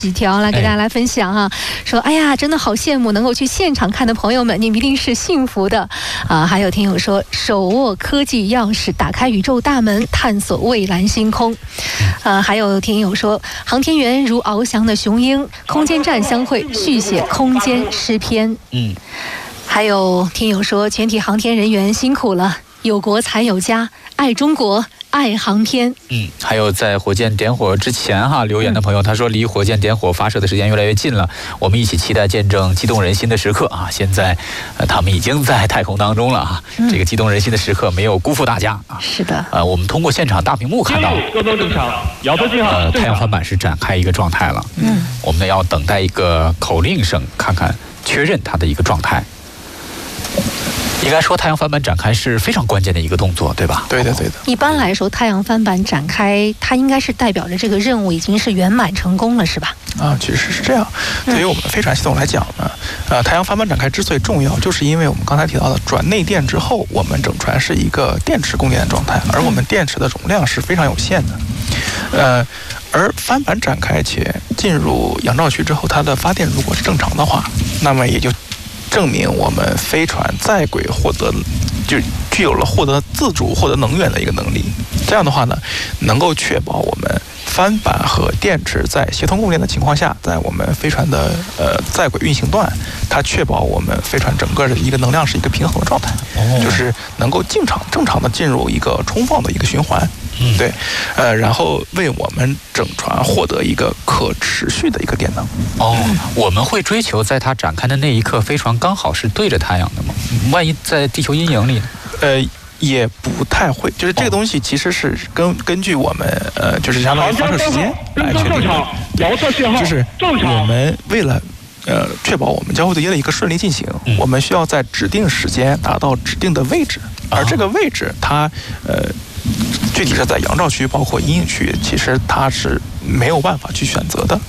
几条来给大家来分享哈，说哎呀，真的好羡慕能够去现场看的朋友们，你们一定是幸福的啊！还有听友说，手握科技钥匙，打开宇宙大门，探索蔚蓝星空。还有听友说，航天员如翱翔的雄鹰，空间站相会，续写空间诗篇。还有听友说，全体航天人员辛苦了，有国才有家，爱中国。爱航天。 还有在火箭点火之前留言的朋友，他说离火箭点火发射的时间越来越近了，我们一起期待见证激动人心的时刻啊！现在他们已经在太空当中了啊，这个激动人心的时刻没有辜负大家啊！ 是的， 我们通过现场大屏幕看到， 各都正常，遥测信号， 太阳帆板是展开一个状态了。我们要等待一个口令声，看看确认它的一个状态。应该说，太阳帆板展开是非常关键的一个动作，对吧？ 对的。 一般来说，太阳帆板展开，它应该是代表着这个任务已经是圆满成功了，是吧？ 其实是这样。对于我们飞船系统来讲呢，太阳帆板展开之所以重要，就是因为我们刚才提到的转内电之后，我们整船是一个电池供电的状态，而我们电池的容量是非常有限的。而帆板展开且进入阳照区之后，它的发电如果是正常的话，那么也就证明我们飞船在轨就具有了获得自主获得能源的一个能力。这样的话呢，能够确保我们帆板和电池在协同供电的情况下，在我们飞船的在轨运行段，它确保我们飞船整个的一个能量是一个平衡的状态，就是能够正常的进入一个充放的一个循环。对，然后为我们整船获得一个可持续的一个电能。 我们会追求在它展开的那一刻，飞船刚好是对着太阳的吗？万一在地球阴影里呢？ 也不太会，就是这个东西其实是根据我们就是相当于发射时间来确定的。就是我们为了确保我们交会对接的一个顺利进行，我们需要在指定时间达到指定的位置，而这个位置它具体是在阳照区，包括阴影区，其实它是没有办法去选择的。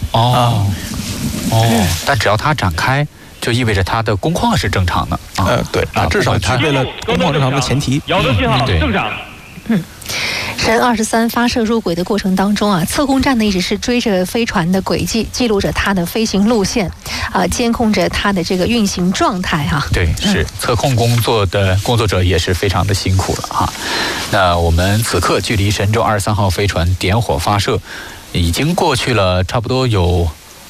但只要它展开，就意味着它的工况是正常的。 对，至少具备了工况正常的前提。 遥测信号正常。 神23发射入轨的过程当中测控站呢一直是追着飞船的轨迹，记录着它的飞行路线，监控着它的这个运行状态对，是测控工作的工作者也是非常的辛苦了那我们此刻距离神舟23号飞船点火发射已经过去了差不多有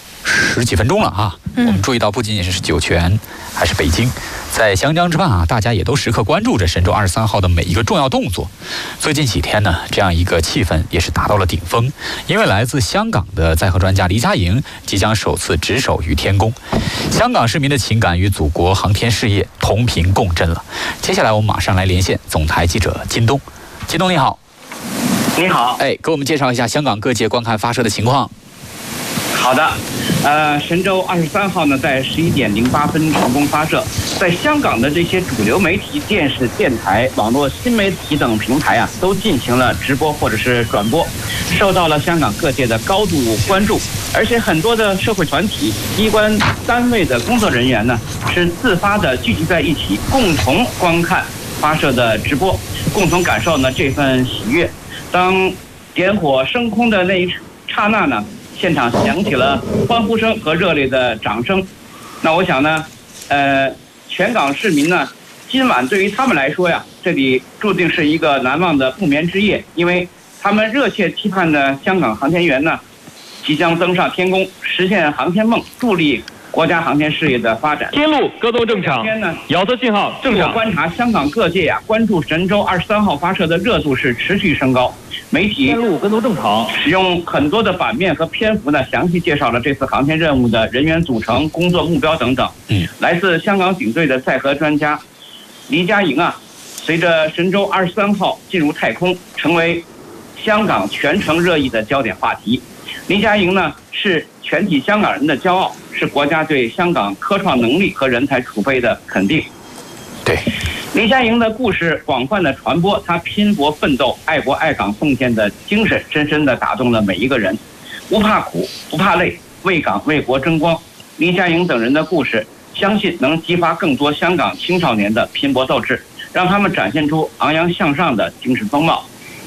10几分钟了我们注意到不仅仅是酒泉，还是北京，在湘江之畔大家也都时刻关注着神舟23号的每一个重要动作。最近几天呢，这样一个气氛也是达到了顶峰，因为来自香港的载荷专家黎佳莹即将首次值守于天宫，香港市民的情感与祖国航天事业同频共振了。接下来我们马上来连线总台记者金东。金东你好。 你好。 给我们介绍一下香港各界观看发射的情况。 好的，神舟23号呢，在11点08分成功发射，在香港的这些主流媒体、电视、电台、网络新媒体等平台都进行了直播或者是转播，受到了香港各界的高度关注。而且很多的社会团体、机关单位的工作人员呢，是自发的聚集在一起，共同观看发射的直播，共同感受呢这份喜悦。当点火升空的那一刹那呢，现场响起了欢呼声和热烈的掌声。那我想呢，全港市民呢，今晚对于他们来说这里注定是一个难忘的不眠之夜，因为他们热切期盼的香港航天员呢，即将登上天宫，实现航天梦，助力国家航天事业的发展。 天路各都正常。遥测信号正常。 我观察香港各界关注神舟23号发射的热度是持续升高。媒体天路跟都正常， 使用很多的版面和篇幅呢，详细介绍了这次航天任务的人员组成、工作目标等等。来自香港警队的载荷专家黎佳莹随着神舟23号进入太空，成为香港全城热议的焦点话题。黎佳莹呢是全体香港人的骄傲，是国家对香港科创能力和人才储备的肯定。 对。 黎佳莹的故事广泛的传播，她拼搏奋斗、爱国爱港奉献的精神，深深的打动了每一个人。不怕苦，不怕累，为港为国争光。黎佳莹等人的故事，相信能激发更多香港青少年的拼搏斗志，让他们展现出昂扬向上的精神风貌。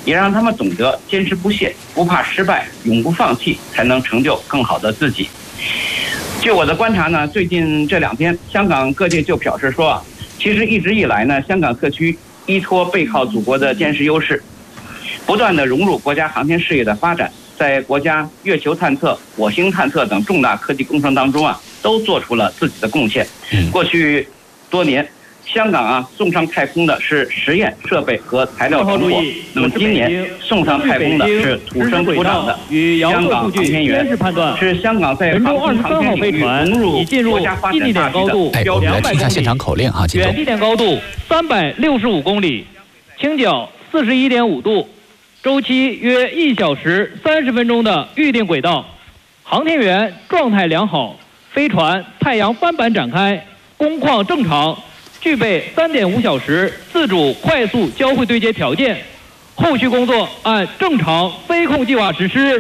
也让他们懂得坚持不懈，不怕失败，永不放弃，才能成就更好的自己。据我的观察呢，最近这2天，香港各界就表示说其实一直以来呢，香港特区依托背靠祖国的坚实优势，不断地融入国家航天事业的发展，在国家月球探测、火星探测等重大科技工程当中都做出了自己的贡献。过去多年，香港送上太空的是实验设备和材料成果，那么今年送上太空的是土生土长的香港航天员，是香港在航空航天领域融入国家发展大局的。 我们来听一下现场口令哈， 远地点高度365公里，倾角41.5度，周期约1小时30分钟的预定轨道，航天员状态良好，飞船太阳帆板展开，工况正常，具备3.5小时自主快速交会对接条件，后续工作按正常飞控计划实施。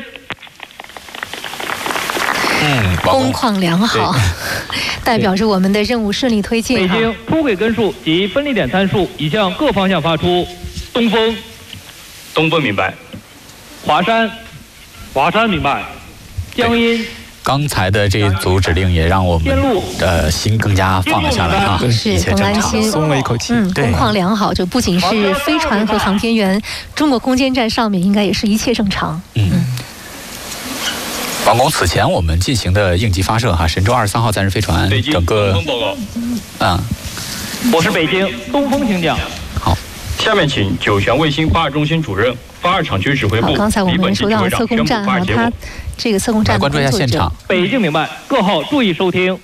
工况良好，代表着我们的任务顺利推进。 北京出轨根数及分离点参数已向各方向发出。东风， 东风明白。 华山， 华山明白。 江阴。 刚才的这一组指令也让我们的心更加放了下来啊， 是更安心， 松了一口气。 工况良好，就不仅是飞船和航天员，中国空间站上面应该也是一切正常。 王工，此前我们进行的应急发射神舟23号载人飞船整个我是北京东风，请讲。 好， 下面请酒泉卫星发射中心主任、发射场区指挥部刚才我们说到了测控站它这个测控站关注一下现场。 北京明白，各号注意收听。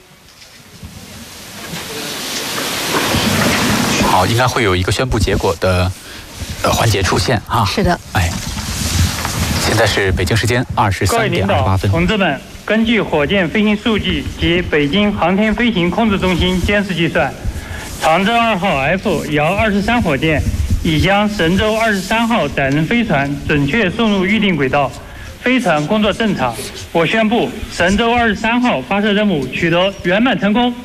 好，应该会有一个宣布结果的环节出现啊。 是的。 现在是北京时间23点28分。 同志们，根据火箭飞行数据及北京航天飞行控制中心监视计算，长征2号 F 遥23火箭已将神舟23号载人飞船准确送入预定轨道，飞船工作正常。我宣布，神舟23号发射任务取得圆满成功。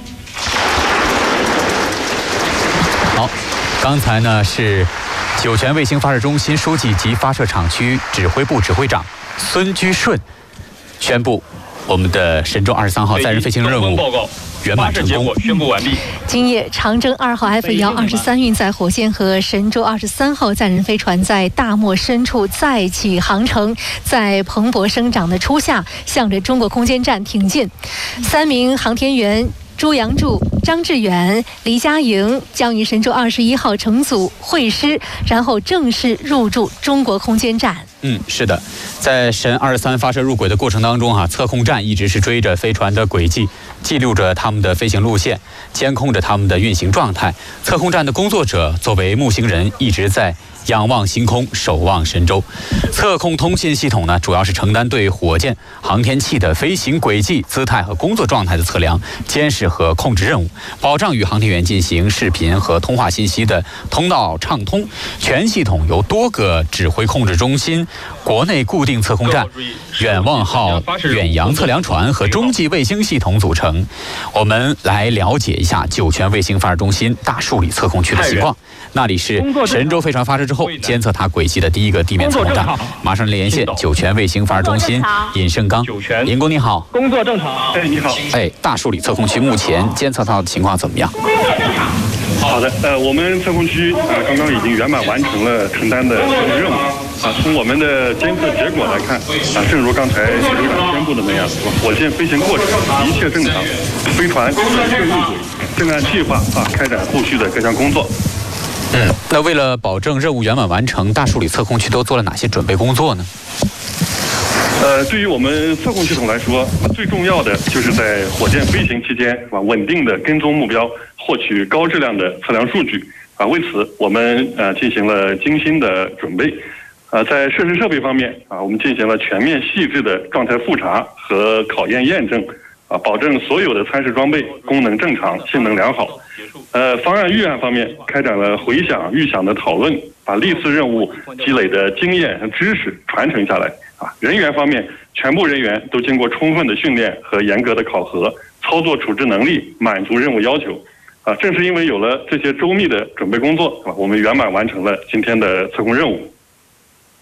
好，刚才呢是酒泉卫星发射中心书记及发射场区指挥部指挥长孙居顺宣布，我们的神舟23号载人飞行任务圆满成功， 宣布完毕。 今夜，长征2号 F 遥23运载火箭和神舟23号载人飞船在大漠深处再起航程，在蓬勃生长的初夏，向着中国空间站挺进。3名航天员朱杨柱、张志远、黎佳莹将于神舟21号乘组会师，然后正式入驻中国空间站。 是的，在神23发射入轨的过程当中测控站一直是追着飞船的轨迹，记录着他们的飞行路线，监控着他们的运行状态。测控站的工作者作为木星人，一直在仰望星空，守望神舟。测控通信系统呢，主要是承担对火箭、航天器的飞行轨迹、姿态和工作状态的测量、监视和控制任务，保障与航天员进行视频和通话信息的通道畅通。全系统由多个指挥控制中心、国内固定测控站、远望号远洋测量船和中继卫星系统组成。我们来了解一下酒泉卫星发射中心大树里测控区的情况。那里是神舟飞船发射之后监测它轨迹的第一个地面测控站。马上连线酒泉卫星发射中心尹胜刚。尹工你好。 工作正常。 你好。 大树里测控区目前监测到的情况怎么样？ 好的，我们测控区刚刚已经圆满完成了承担的任务从我们的监测结果来看正如刚才局长宣布的那样，火箭飞行过程一切正常，飞船准确入轨，正按计划开展后续的各项工作。 那为了保证任务圆满完成，大树里测控区都做了哪些准备工作呢？ 对于我们测控系统来说，最重要的就是在火箭飞行期间稳定的跟踪目标，获取高质量的测量数据为此我们进行了精心的准备。在设施设备方面我们进行了全面细致的状态复查和考验验证保证所有的参试装备功能正常、性能良好。方案预案方面开展了回想、预想的讨论，把历次任务积累的经验和知识传承下来。人员方面，全部人员都经过充分的训练和严格的考核，操作处置能力满足任务要求。正是因为有了这些周密的准备工作，我们圆满完成了今天的测控任务。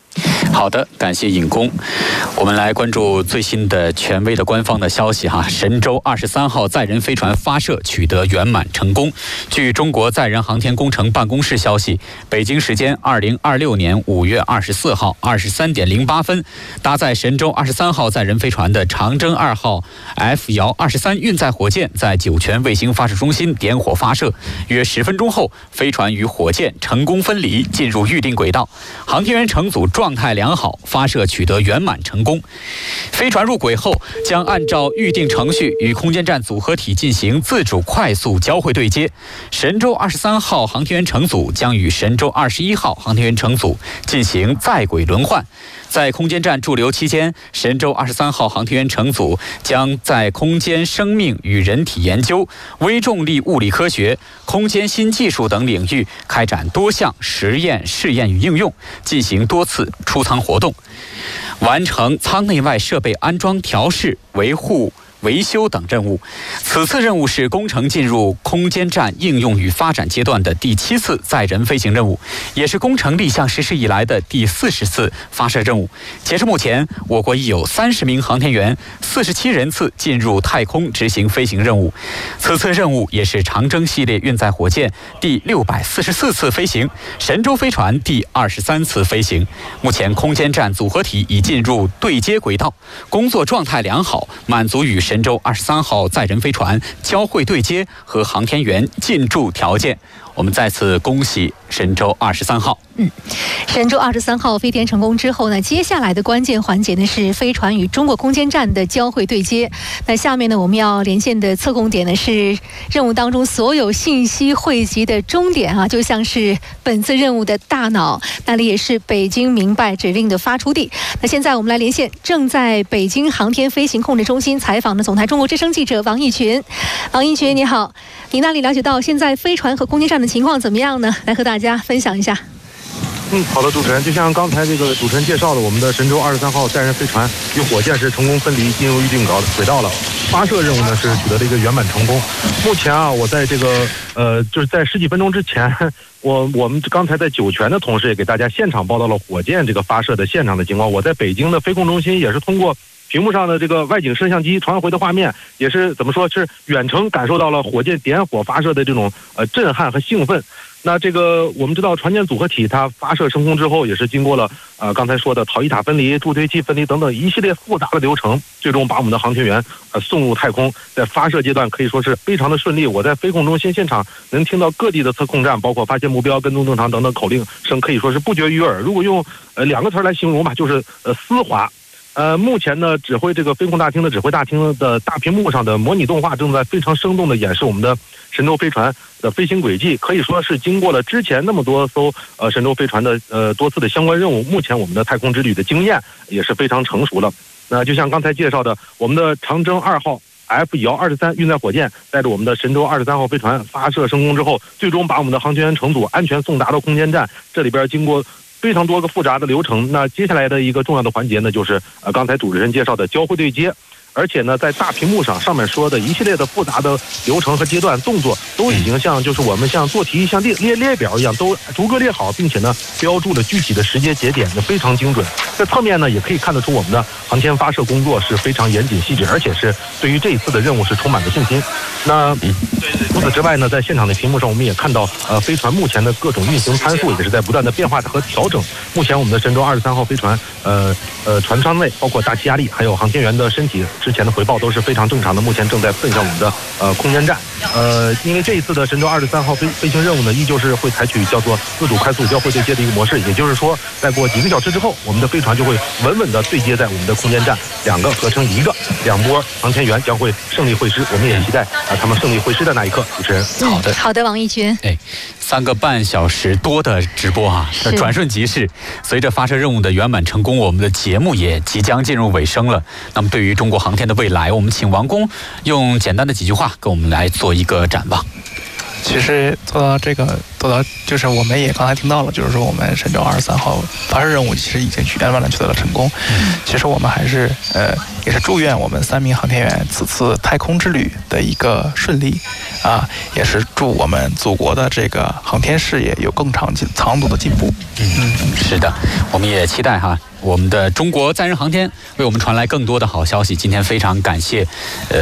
好的，感谢尹工。我们来关注最新的权威的官方的消息哈。神舟23号载人飞船发射取得圆满成功。据中国载人航天工程办公室消息，北京时间2026年5月24号23点08分，搭载神舟23号载人飞船的长征2号 F-23运载火箭在酒泉卫星发射中心点火发射，约10分钟后，飞船与火箭成功分离，进入预定轨道。航天员乘组状态良好，发射取得圆满成功。飞船入轨后，将按照预定程序与空间站组合体进行自主快速交会对接。神舟23号航天员乘组将与神舟21号航天员乘组进行在轨轮换。在空间站驻留期间，神舟23号航天员乘组将在空间生命与人体研究、微重力物理科学、空间新技术等领域开展多项实验、试验与应用，进行多次出舱活动，完成舱内外设备安装、调试、维护、维修等任务。此次任务是工程进入空间站应用与发展阶段的第7次载人飞行任务，也是工程立项实施以来的第40次发射任务。截至目前，我国已有30名航天员、47人次进入太空执行飞行任务。此次任务也是长征系列运载火箭第644次飞行，神舟飞船第23次飞行。目前空间站组合体已进入对接轨道，工作状态良好，满足与神舟23号载人飞船交会对接和航天员进驻条件。我们再次恭喜神舟23号。 神舟23号飞天成功之后呢，接下来的关键环节呢是飞船与中国空间站的交会对接。那下面呢，我们要连线的测控点呢是任务当中所有信息汇集的终点啊，就像是本次任务的大脑，那里也是北京明白指令的发出地。那现在我们来连线正在北京航天飞行控制中心采访的总台中国之声记者王义群。王义群你好，你那里了解到现在飞船和空间站的情况怎么样呢？来和大家分享一下。 好的，主持人，就像刚才这个主持人介绍的，我们的神舟23号载人飞船与火箭是成功分离，进入预定轨道了。发射任务呢是取得了一个圆满成功。目前啊，我在这个就是在10几分钟之前，我们刚才在酒泉的同事也给大家现场报道了火箭这个发射的现场的情况。我在北京的飞控中心也是通过屏幕上的这个外景摄像机传回的画面，也是怎么说是远程感受到了火箭点火发射的这种震撼和兴奋。那这个我们知道船舰组合体它发射升空之后，也是经过了刚才说的逃逸塔分离、助推器分离等等一系列复杂的流程，最终把我们的航天员送入太空。在发射阶段可以说是非常的顺利。我在飞控中心现场能听到各地的测控站，包括发现目标、跟踪正常等等口令声，可以说是不绝于耳。如果用2个词来形容吧，就是丝滑。目前呢，这个飞控大厅的指挥大厅的大屏幕上的模拟动画正在非常生动地演示我们的神舟飞船的飞行轨迹，可以说是经过了之前那么多艘神舟飞船的多次的相关任务，目前我们的太空之旅的经验也是非常成熟了。那就像刚才介绍的，我们的长征2号 F-23运载火箭带着我们的神舟23号飞船发射升空之后，最终把我们的航天员乘组安全送达到空间站。这里边经过非常多个复杂的流程，那接下来的一个重要的环节呢，就是刚才主持人介绍的交会对接。而且呢，在大屏幕上说的一系列的复杂的流程和阶段动作，都已经就是我们像做题像列表一样，都逐个列好，并且呢标注了具体的时间节点，非常精准。在侧面呢，也可以看得出我们的航天发射工作是非常严谨细致，而且是对于这一次的任务是充满了信心。那除此之外呢，在现场的屏幕上，我们也看到飞船目前的各种运行参数也是在不断的变化和调整。目前我们的神舟23号飞船船舱内包括大气压力还有航天员的身体之前的回报都是非常正常的，目前正在奔向我们的空间站。因为这一次的神舟23号飞行任务呢，依旧是会采取叫做自主快速交会对接的一个模式，也就是说，再过几个小时之后，我们的飞船就会稳稳的对接在我们的空间站，2个合成1个，2波航天员将会胜利会师。我们也期待他们胜利会师的那一刻。主持人， 好的，王义群。 3个半小时多的直播啊，转瞬即逝。随着发射任务的圆满成功，我们的节目也即将进入尾声了。那么，对于中国航天的未来，我们请王工用简单的几句话跟我们来做一个展望。 其实做到就是我们也刚才听到了，就是说我们神舟23号发射任务其实已经圆满的取得了成功。其实我们还是也是祝愿我们3名航天员此次太空之旅的一个顺利啊，也是祝我们祖国的这个航天事业有更长足的进步。 是的，我们也期待我们的中国载人航天为我们传来更多的好消息。今天非常感谢